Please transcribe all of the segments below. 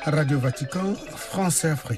Radio Vatican, France et Afrique.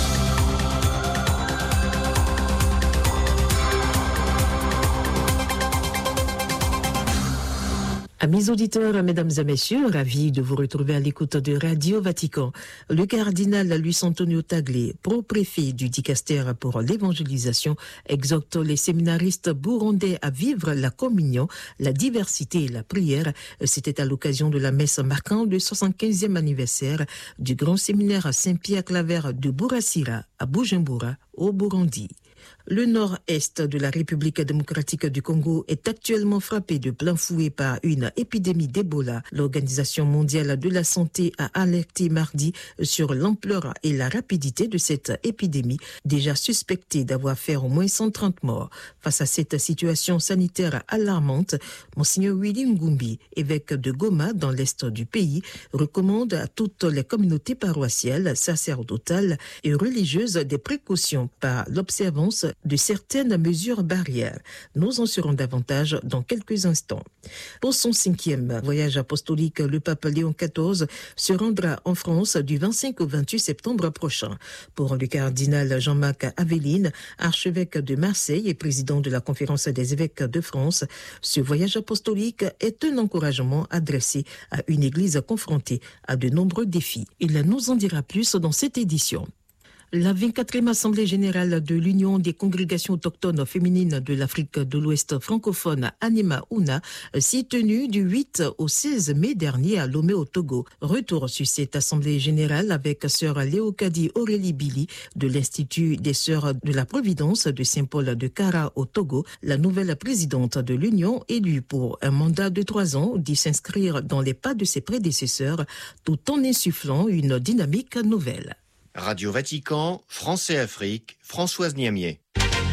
Amis auditeurs, mesdames et messieurs, ravis de vous retrouver à l'écoute de Radio Vatican. Le cardinal Luis Antonio Tagle, pro-préfet du Dicaster pour l'évangélisation, exhorte les séminaristes burundais à vivre la communion, la diversité et la prière. C'était à l'occasion de la messe marquant le 75e anniversaire du grand séminaire Saint-Pierre-Claver de Bourasira à Bujumbura, au Burundi. Le nord-est de la République démocratique du Congo est actuellement frappé de plein fouet par une épidémie d'Ebola. L'Organisation mondiale de la santé a alerté mardi sur l'ampleur et la rapidité de cette épidémie, déjà suspectée d'avoir fait au moins 130 morts. Face à cette situation sanitaire alarmante, Monseigneur Willy Ngumbi, évêque de Goma dans l'est du pays, recommande à toutes les communautés paroissiales, sacerdotales et religieuses des précautions par l'observance de certaines mesures barrières. Nous en saurons davantage dans quelques instants. Pour son 5e voyage apostolique, le pape Léon XIV se rendra en France du 25 au 28 septembre prochain. Pour le cardinal Jean-Marc Aveline, archevêque de Marseille et président de la Conférence des évêques de France, ce voyage apostolique est un encouragement adressé à une église confrontée à de nombreux défis. Il nous en dira plus dans cette édition. La 24e Assemblée générale de l'Union des congrégations autochtones féminines de l'Afrique de l'Ouest francophone, Anima-Una, s'est tenue du 8 au 16 mai dernier à Lomé au Togo. Retour sur cette Assemblée générale avec sœur Léocadie Aurélie Billy de l'Institut des Sœurs de la Providence de Saint-Paul de Kara au Togo, la nouvelle présidente de l'Union, élue pour un mandat de 3 ans, dit s'inscrire dans les pas de ses prédécesseurs tout en insufflant une dynamique nouvelle. Radio Vatican, France et Afrique, Françoise Niamier.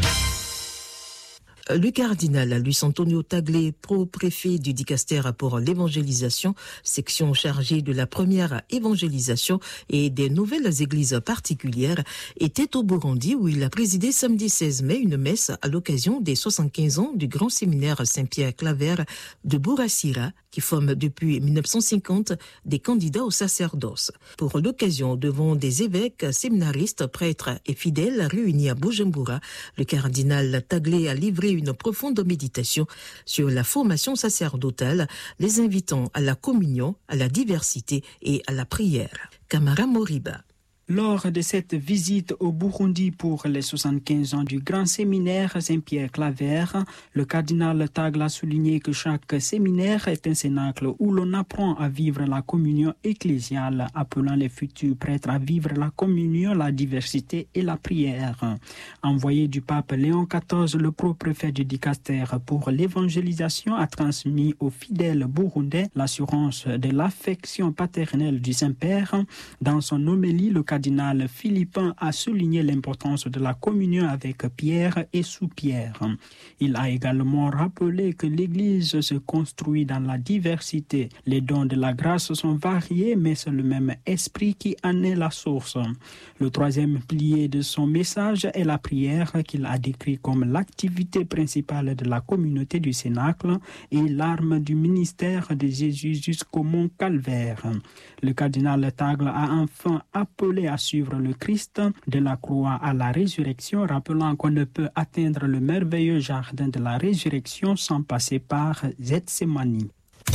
Le cardinal Luis Antonio Tagle, pro-préfet du Dicaster pour l'évangélisation, section chargée de la première évangélisation et des nouvelles églises particulières, était au Burundi où il a présidé samedi 16 mai une messe à l'occasion des 75 ans du grand séminaire Saint-Pierre-Claver de Bourasira, qui forme depuis 1950 des candidats au sacerdoce. Pour l'occasion, devant des évêques, séminaristes, prêtres et fidèles réunis à Bujumbura, le cardinal Tagle a livré une profonde méditation sur la formation sacerdotale, les invitant à la communion, à la diversité et à la prière. Kamara Moriba. Lors de cette visite au Burundi pour les 75 ans du grand séminaire Saint-Pierre-Claver, le cardinal Tagle a souligné que chaque séminaire est un cénacle où l'on apprend à vivre la communion ecclésiale, appelant les futurs prêtres à vivre la communion, la diversité et la prière. Envoyé du pape Léon XIV, le pro-préfet du Dicaster pour l'évangélisation a transmis aux fidèles burundais l'assurance de l'affection paternelle du Saint-Père. Dans son homélie, le cardinal Philippin a souligné l'importance de la communion avec Pierre et sous Pierre. Il a également rappelé que l'Église se construit dans la diversité. Les dons de la grâce sont variés, mais c'est le même esprit qui en est la source. Le 3e pilier de son message est la prière, qu'il a décrit comme l'activité principale de la communauté du Cénacle et l'arme du ministère de Jésus jusqu'au mont Calvaire. Le cardinal Tagle a enfin appelé à suivre le Christ de la croix à la résurrection, rappelant qu'on ne peut atteindre le merveilleux jardin de la résurrection sans passer par Gethsémani.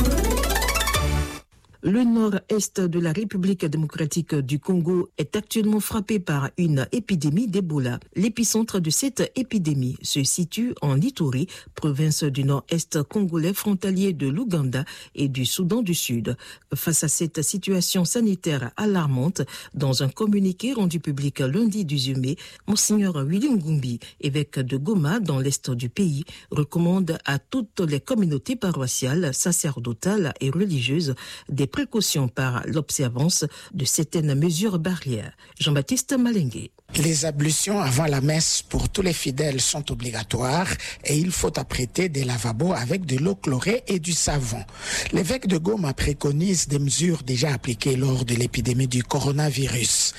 Le nord-est de la République démocratique du Congo est actuellement frappé par une épidémie d'Ebola. L'épicentre de cette épidémie se situe en Ituri, province du nord-est congolais frontalier de l'Ouganda et du Soudan du Sud. Face à cette situation sanitaire alarmante, dans un communiqué rendu public lundi 18 mai, Monseigneur Willy Ngumbi, évêque de Goma dans l'est du pays, recommande à toutes les communautés paroissiales, sacerdotales et religieuses des précautions par l'observance de certaines mesures barrières. Jean-Baptiste Malengue. Les ablutions avant la messe pour tous les fidèles sont obligatoires et il faut apprêter des lavabos avec de l'eau chlorée et du savon. L'évêque de Goma préconise des mesures déjà appliquées lors de l'épidémie du coronavirus.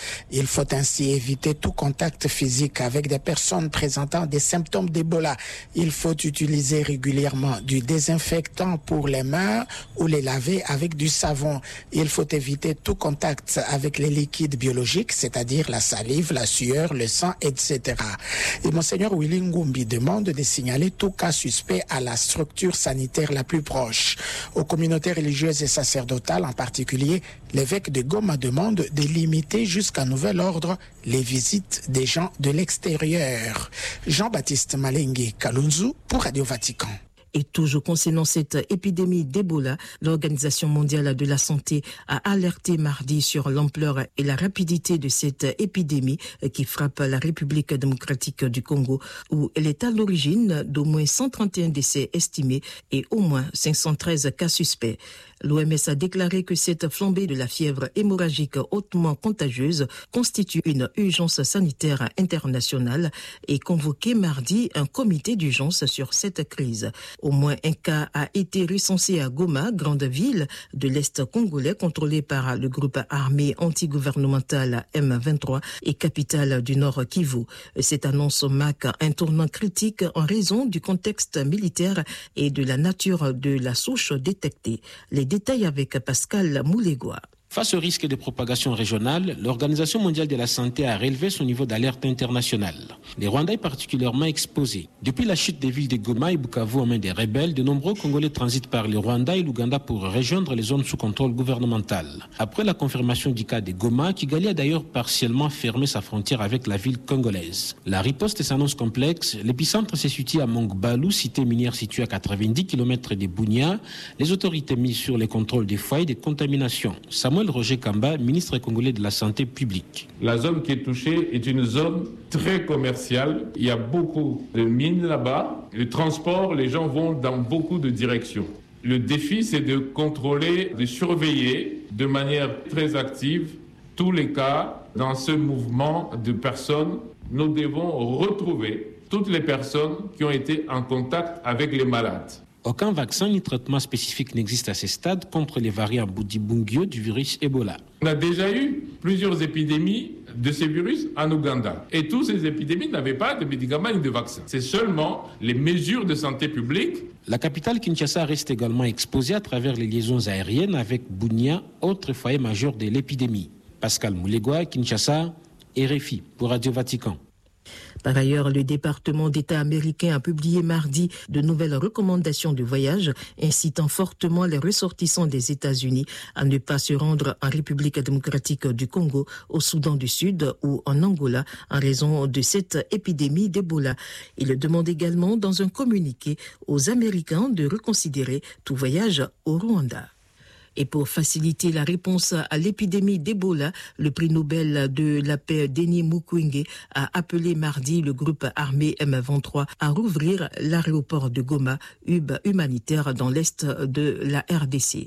Il faut ainsi éviter tout contact physique avec des personnes présentant des symptômes d'Ebola. Il faut utiliser régulièrement du désinfectant pour les mains ou les laver avec du savon. Il faut éviter tout contact avec les liquides biologiques, c'est-à-dire la salive, la sueur, le sang, etc. Et Monseigneur Willy Ngumbi demande de signaler tout cas suspect à la structure sanitaire la plus proche. Aux communautés religieuses et sacerdotales, en particulier, l'évêque de Goma demande de limiter jusqu'à nouvel ordre les visites des gens de l'extérieur. Jean-Baptiste Malengue Kalunzu pour Radio Vatican. Et toujours concernant cette épidémie d'Ebola, l'Organisation mondiale de la santé a alerté mardi sur l'ampleur et la rapidité de cette épidémie qui frappe la République démocratique du Congo, où elle est à l'origine d'au moins 131 décès estimés et au moins 513 cas suspects. L'OMS a déclaré que cette flambée de la fièvre hémorragique hautement contagieuse constitue une urgence sanitaire internationale et convoqué mardi un comité d'urgence sur cette crise. Au moins un cas a été recensé à Goma, grande ville de l'Est congolais contrôlée par le groupe armé antigouvernemental M23 et capitale du Nord Kivu. Cette annonce marque un tournant critique en raison du contexte militaire et de la nature de la souche détectée. Les détails avec Pascal Moulegua. Face au risque de propagation régionale, l'Organisation mondiale de la santé a relevé son niveau d'alerte internationale. Le Rwanda est particulièrement exposé. Depuis la chute des villes de Goma et Bukavu aux mains des rebelles, de nombreux Congolais transitent par le Rwanda et l'Ouganda pour rejoindre les zones sous contrôle gouvernemental. Après la confirmation du cas de Goma, Kigali a d'ailleurs partiellement fermé sa frontière avec la ville congolaise. La riposte s'annonce complexe. L'épicentre se situe à Mongbalu, cité minière située à 90 km de Bunia. Les autorités misent sur les contrôles des foyers de contamination. Samuel Roger Kamba, ministre congolais de la Santé publique. La zone qui est touchée est une zone très commerciale. Il y a beaucoup de mines là-bas. Le transport, les gens vont dans beaucoup de directions. Le défi, c'est de contrôler, de surveiller de manière très active tous les cas. Dans ce mouvement de personnes, nous devons retrouver toutes les personnes qui ont été en contact avec les malades. Aucun vaccin ni traitement spécifique n'existe à ce stade contre les variants Bundibugyo du virus Ebola. On a déjà eu plusieurs épidémies de ces virus en Ouganda. Et toutes ces épidémies n'avaient pas de médicaments ni de vaccins. C'est seulement les mesures de santé publique. La capitale Kinshasa reste également exposée à travers les liaisons aériennes avec Bunia, autre foyer majeur de l'épidémie. Pascal Moulegua, Kinshasa, RFI pour Radio Vatican. Par ailleurs, le département d'État américain a publié mardi de nouvelles recommandations de voyage incitant fortement les ressortissants des États-Unis à ne pas se rendre en République démocratique du Congo, au Soudan du Sud ou en Angola en raison de cette épidémie d'Ebola. Il demande également dans un communiqué aux Américains de reconsidérer tout voyage au Rwanda. Et pour faciliter la réponse à l'épidémie d'Ebola, le prix Nobel de la paix Denis Mukwege a appelé mardi le groupe armé M23 à rouvrir l'aéroport de Goma, hub humanitaire dans l'est de la RDC.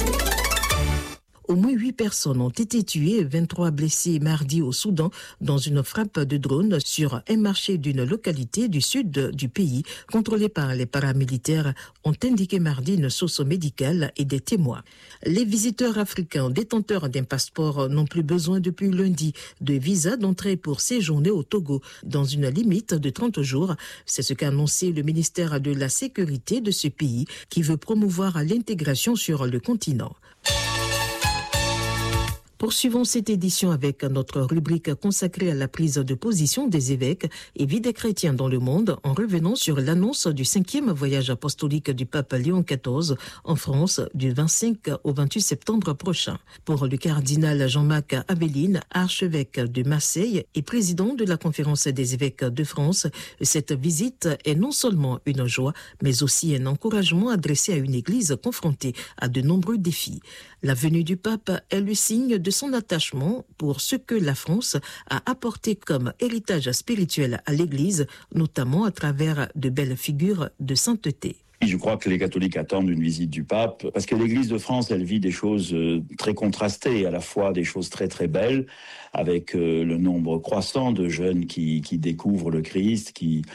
Au moins 8 personnes ont été tuées, 23 blessées mardi au Soudan dans une frappe de drone sur un marché d'une localité du sud du pays contrôlée par les paramilitaires, ont indiqué mardi une source médicale et des témoins. Les visiteurs africains détenteurs d'un passeport n'ont plus besoin depuis lundi de visa d'entrée pour séjourner au Togo dans une limite de 30 jours. C'est ce qu'a annoncé le ministère de la Sécurité de ce pays qui veut promouvoir l'intégration sur le continent. Poursuivons cette édition avec notre rubrique consacrée à la prise de position des évêques et vie des chrétiens dans le monde en revenant sur l'annonce du 5e voyage apostolique du pape Léon XIV en France du 25 au 28 septembre prochain. Pour le cardinal Jean-Marc Aveline, archevêque de Marseille et président de la Conférence des évêques de France, cette visite est non seulement une joie, mais aussi un encouragement adressé à une église confrontée à de nombreux défis. La venue du pape est le signe de son attachement pour ce que la France a apporté comme héritage spirituel à l'Église, notamment à travers de belles figures de sainteté. Je crois que les catholiques attendent une visite du pape, parce que l'Église de France, elle vit des choses très contrastées, à la fois des choses très très belles, avec le nombre croissant de jeunes qui découvrent le Christ, qui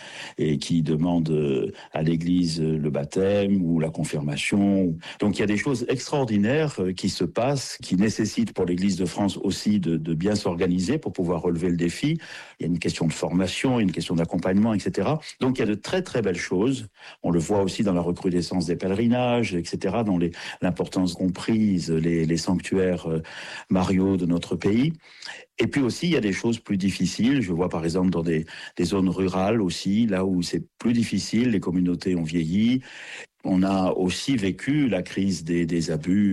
demandent à l'Église le baptême ou la confirmation. Donc il y a des choses extraordinaires qui se passent, qui nécessitent pour l'Église de France aussi de bien s'organiser pour pouvoir relever le défi. Il y a une question de formation, une question d'accompagnement, etc. Donc il y a de très très belles choses. On le voit aussi dans la recrudescence des pèlerinages, etc., dans l'importance comprise, les sanctuaires mariaux de notre pays. Et puis aussi, il y a des choses plus difficiles. Je vois par exemple dans des zones rurales aussi, là où c'est plus difficile, les communautés ont vieilli. On a aussi vécu la crise des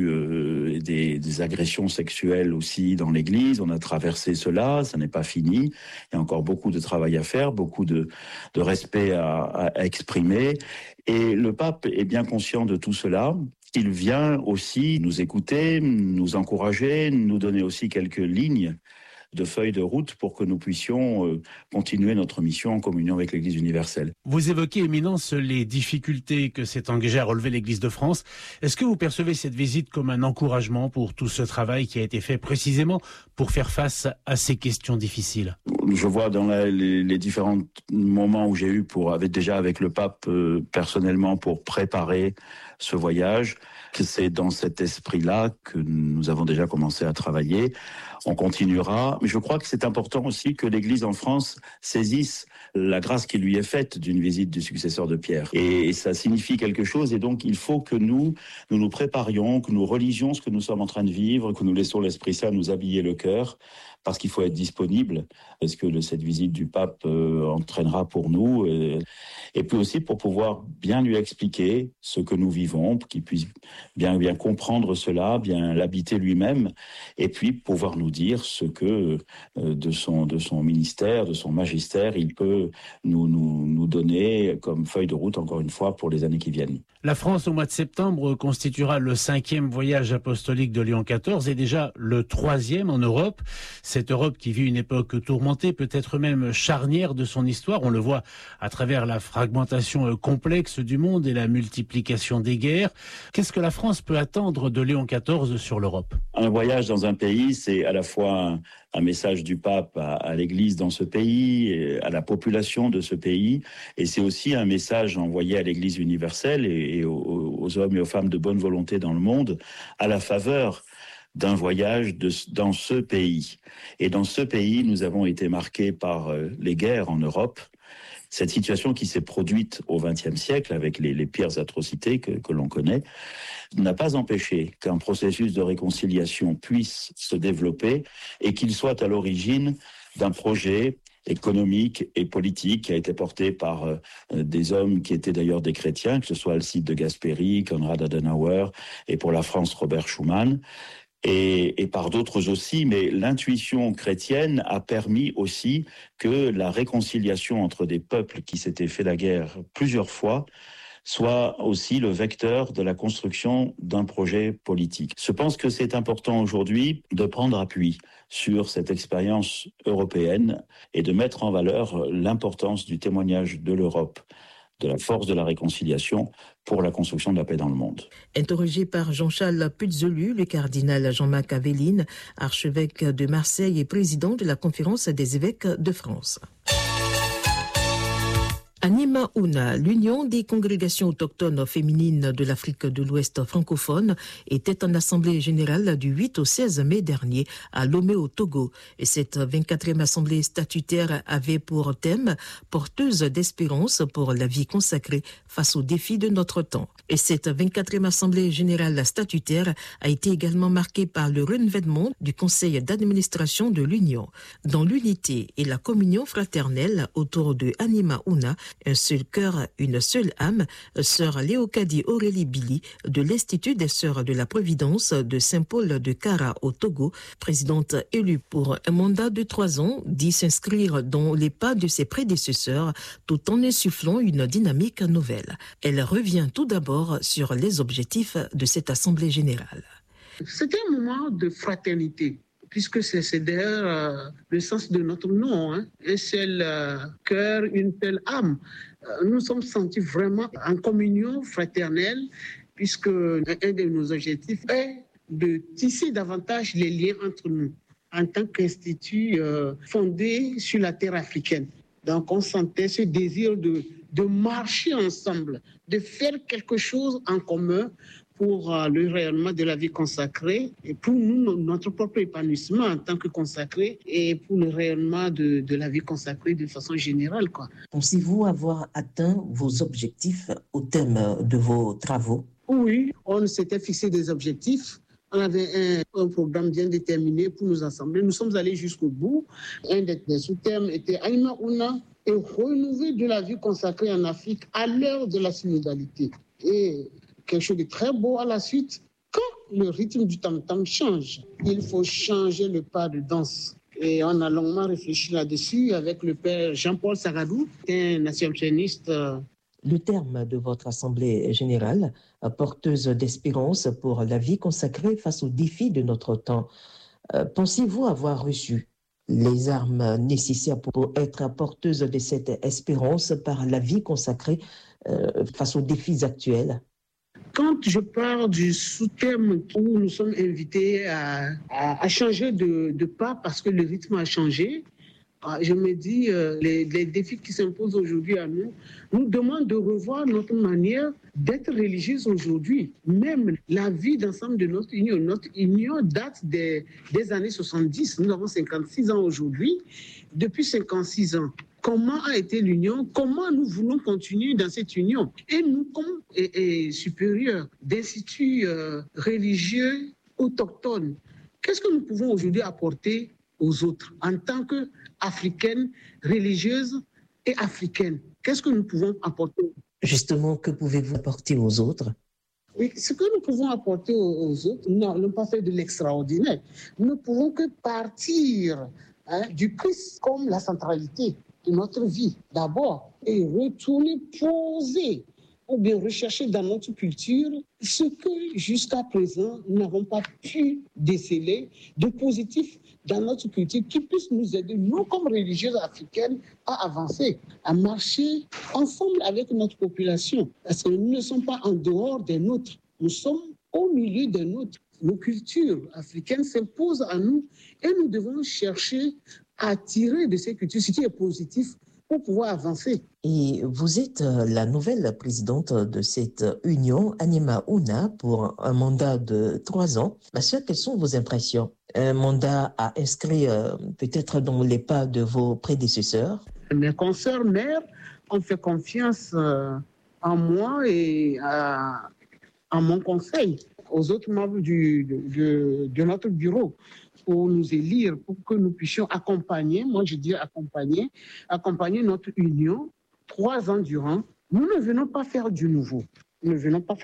abus, des agressions sexuelles aussi dans l'Église. On a traversé cela, ça n'est pas fini. Il y a encore beaucoup de travail à faire, beaucoup de respect à exprimer. Et le pape est bien conscient de tout cela. Il vient aussi nous écouter, nous encourager, nous donner aussi quelques lignes de feuilles de route pour que nous puissions continuer notre mission en communion avec l'Église universelle. Vous évoquez, Éminence, les difficultés que s'est engagée à relever l'Église de France. Est-ce que vous percevez cette visite comme un encouragement pour tout ce travail qui a été fait précisément pour faire face à ces questions difficiles? Je vois dans les différents moments où j'ai eu avec le pape personnellement pour préparer ce voyage, que c'est dans cet esprit-là que nous avons déjà commencé à travailler. On continuera, mais je crois que c'est important aussi que l'Église en France saisisse la grâce qui lui est faite d'une visite du successeur de Pierre. Et ça signifie quelque chose, et donc il faut que nous préparions, que nous religions ce que nous sommes en train de vivre, que nous laissons l'Esprit Saint nous habiller le cœur, parce qu'il faut être disponible, parce que cette visite du pape entraînera pour nous, et puis aussi pour pouvoir bien lui expliquer ce que nous vivons, pour qu'il puisse bien comprendre cela, bien l'habiter lui-même, et puis pouvoir nous dire ce que de son ministère, de son magistère, il peut nous donner comme feuille de route, encore une fois, pour les années qui viennent. La France, au mois de septembre, constituera le 5e voyage apostolique de Léon XIV et déjà le 3e en Europe. Cette Europe qui vit une époque tourmentée, peut-être même charnière de son histoire. On le voit à travers la fragmentation complexe du monde et la multiplication des guerres. Qu'est-ce que la France peut attendre de Léon XIV sur l'Europe? Un voyage dans un pays, c'est à la fois un message du pape à l'Église dans ce pays, à la population de ce pays, et c'est aussi un message envoyé à l'Église universelle et aux hommes et aux femmes de bonne volonté dans le monde, à la faveur d'un voyage dans ce pays. Et dans ce pays, nous avons été marqués par les guerres en Europe. Cette situation qui s'est produite au XXe siècle avec les pires atrocités que l'on connaît n'a pas empêché qu'un processus de réconciliation puisse se développer et qu'il soit à l'origine d'un projet économique et politique qui a été porté par des hommes qui étaient d'ailleurs des chrétiens, que ce soit Alcide de Gasperi, Konrad Adenauer et pour la France Robert Schuman, et par d'autres aussi, mais l'intuition chrétienne a permis aussi que la réconciliation entre des peuples qui s'étaient fait la guerre plusieurs fois soit aussi le vecteur de la construction d'un projet politique. Je pense que c'est important aujourd'hui de prendre appui sur cette expérience européenne et de mettre en valeur l'importance du témoignage de l'Europe, de la force de la réconciliation pour la construction de la paix dans le monde. Interrogé par Jean-Charles Puzolu, le cardinal Jean-Marc Aveline, archevêque de Marseille et président de la Conférence des évêques de France. Anima Una, l'Union des congrégations autochtones féminines de l'Afrique de l'Ouest francophone, était en assemblée générale du 8 au 16 mai dernier à Lomé au Togo. Et cette 24e assemblée statutaire avait pour thème « Porteuse d'espérance pour la vie consacrée face aux défis de notre temps ». Et cette 24e assemblée générale statutaire a été également marquée par le renouvellement du conseil d'administration de l'Union. Dans l'unité et la communion fraternelle autour de Anima Una, un seul cœur, une seule âme, sœur Léocadie Aurélie Billy de l'Institut des Sœurs de la Providence de Saint-Paul de Kara au Togo, présidente élue pour un mandat de 3 ans, dit s'inscrire dans les pas de ses prédécesseurs tout en insufflant une dynamique nouvelle. Elle revient tout d'abord sur les objectifs de cette Assemblée générale. C'était un moment de fraternité. puisque c'est d'ailleurs le sens de notre nom, hein. Un seul cœur, une seule âme. Nous sommes sentis vraiment en communion fraternelle, puisque un de nos objectifs est de tisser davantage les liens entre nous en tant qu'institut fondé sur la terre africaine. Donc on sentait ce désir de marcher ensemble, de faire quelque chose en commun pour le rayonnement de la vie consacrée et pour nous, notre propre épanouissement en tant que consacrés et pour le rayonnement de la vie consacrée de façon générale, quoi. Pensez-vous avoir atteint vos objectifs au terme de vos travaux? Oui, on s'était fixé des objectifs. On avait un programme bien déterminé pour nous assembler. Nous sommes allés jusqu'au bout. Un des sous-termes était Aïma Ouna et renouveler de la vie consacrée en Afrique à l'heure de la synodalité. Et quelque chose de très beau à la suite, quand le rythme du tam-tam change, il faut changer le pas de danse. Et on a longuement réfléchi là-dessus avec le père Jean-Paul Sagadou, un assomptionniste. Le terme de votre assemblée générale, porteuse d'espérance pour la vie consacrée face aux défis de notre temps, pensez-vous avoir reçu les armes nécessaires pour être porteuse de cette espérance par la vie consacrée face aux défis actuels? Quand je parle du sous-terme où nous sommes invités à changer de pas parce que le rythme a changé, je me dis, les défis qui s'imposent aujourd'hui à nous demandent de revoir notre manière d'être religieuse aujourd'hui. Même la vie d'ensemble de notre union. Notre union date des années 70. Nous avons 56 ans aujourd'hui. Depuis 56 ans, comment a été l'union? Comment nous voulons continuer dans cette union? Et nous, comme supérieurs d'instituts religieux autochtones, qu'est-ce que nous pouvons aujourd'hui apporter aux autres en tant qu'Africaines, religieuses et africaines? Qu'est-ce que nous pouvons apporter? Justement, que pouvez-vous apporter aux autres? Oui, ce que nous pouvons apporter aux autres, nous n'allons pas faire de l'extraordinaire. Nous ne pouvons que partir du Christ comme la centralité de notre vie d'abord et retourner poser ou bien rechercher dans notre culture ce que jusqu'à présent nous n'avons pas pu déceler de positif dans notre culture qui puisse nous aider, nous comme religieuses africaines, à avancer, à marcher ensemble avec notre population. Parce que nous ne sommes pas en dehors des nôtres, nous sommes au milieu des nôtres. Nos cultures africaines s'imposent à nous et nous devons chercher à tirer de ces cultures ce qui est positif pour pouvoir avancer. Et vous êtes la nouvelle présidente de cette union, Aïma Ouna, pour un mandat de 3 ans. Ma sœur, quelles sont vos impressions? Un mandat à inscrire peut-être dans les pas de vos prédécesseurs? Mes consoeurs mères ont fait confiance en moi et à mon conseil, aux autres membres de notre bureau, pour nous élire, pour que nous puissions accompagner, moi je dis accompagner notre union 3 ans durant. Nous ne venons pas faire du nouveau. Nous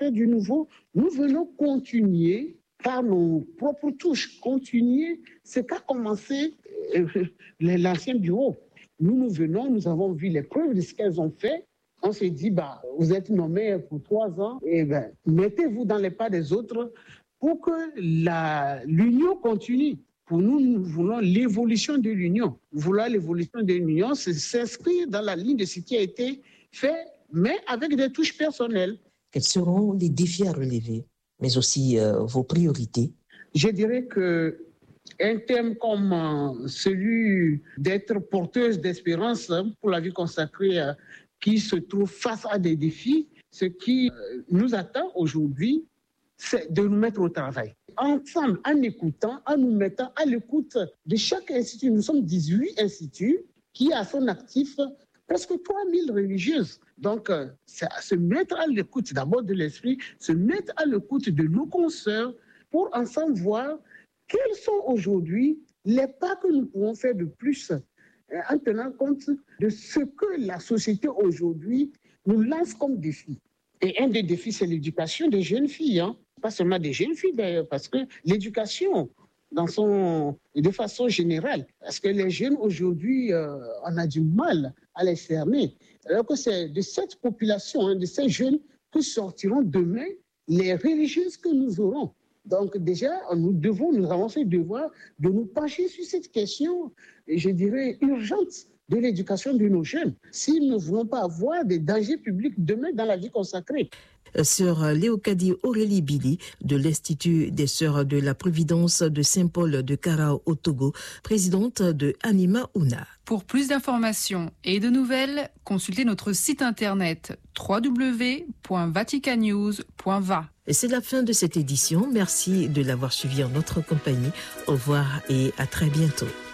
venons continuer par nos propres touches, continuer ce qu'a commencé l'ancien bureau. Nous avons vu les preuves de ce qu'elles ont fait. On s'est dit, vous êtes nommés pour 3 ans, et mettez-vous dans les pas des autres pour que l'union continue. Pour nous, nous voulons l'évolution de l'union. Vouloir l'évolution de l'union, c'est s'inscrire dans la ligne de ce qui a été fait, mais avec des touches personnelles. Quels seront les défis à relever, mais aussi vos priorités? Je dirais qu'un thème comme celui d'être porteuse d'espérance pour la vie consacrée qui se trouve face à des défis, ce qui nous attend aujourd'hui, c'est de nous mettre au travail. Ensemble, en écoutant, en nous mettant à l'écoute de chaque institut. Nous sommes 18 instituts qui a à son actif presque 3000 religieuses. Donc, c'est à se mettre à l'écoute d'abord de l'esprit, se mettre à l'écoute de nos consoeurs pour ensemble voir quels sont aujourd'hui les pas que nous pouvons faire de plus en tenant compte de ce que la société aujourd'hui nous lance comme défi. Et un des défis, c'est l'éducation des jeunes filles, pas seulement des jeunes filles d'ailleurs, parce que l'éducation de façon générale, parce que les jeunes aujourd'hui, on a du mal à les cerner. Alors que c'est de cette population, de ces jeunes, que sortiront demain les religieuses que nous aurons. Donc déjà, nous avons ce devoir de nous pencher sur cette question, je dirais, urgente de l'éducation de nos jeunes, si nous ne voulons pas avoir des dangers publics demain dans la vie consacrée. Sœur Léocadie Aurélie Billy de l'Institut des Sœurs de la Providence de Saint-Paul de Carao au Togo, présidente de Anima Una. Pour plus d'informations et de nouvelles, consultez notre site internet www.vaticanews.va. Et c'est la fin de cette édition. Merci de l'avoir suivi en notre compagnie. Au revoir et à très bientôt.